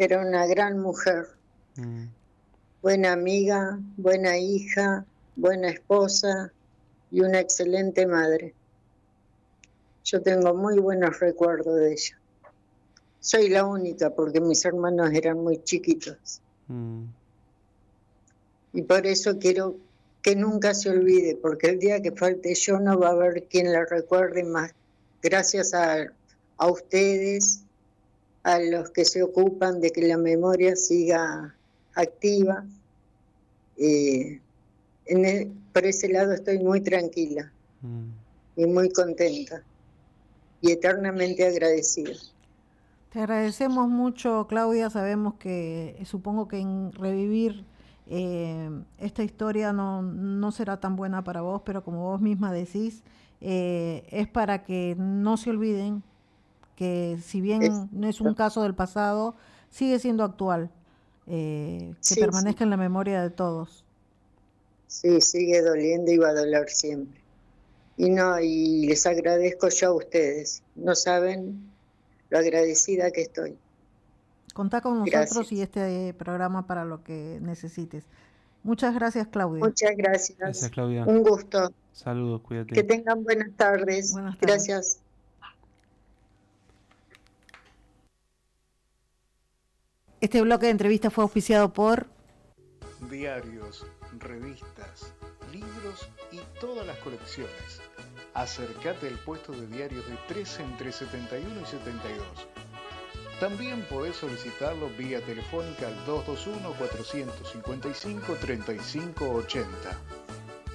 Era una gran mujer, buena amiga, buena hija, buena esposa y una excelente madre. Yo tengo muy buenos recuerdos de ella. Soy la única porque mis hermanos eran muy chiquitos. Y por eso quiero que nunca se olvide, porque el día que falte yo no va a haber quien la recuerde más. Gracias a ustedes, a los que se ocupan de que la memoria siga activa. Por ese lado estoy muy tranquila y muy contenta y eternamente agradecida. Te agradecemos mucho, Claudia. Sabemos que, supongo que en revivir esta historia no será tan buena para vos, pero como vos misma decís, es para que no se olviden que si bien no es un caso del pasado, sigue siendo actual, que Sí, permanezca en la memoria de todos. sí, sigue doliendo y va a doler siempre. Y les agradezco yo a ustedes. No saben lo agradecida que estoy. Contá con nosotros y Gracias. este programa para lo que necesites. Muchas gracias, Claudia. Muchas Gracias, gracias. Claudia. Un gusto. Saludos, Que cuídate. tengan buenas tardes. Buenas tardes. Gracias. Este bloque de entrevista fue auspiciado por diarios, revistas, libros y todas las colecciones. Acércate al puesto de diarios de 13 entre 71 y 72. También podés solicitarlo vía telefónica al 221 455 3580.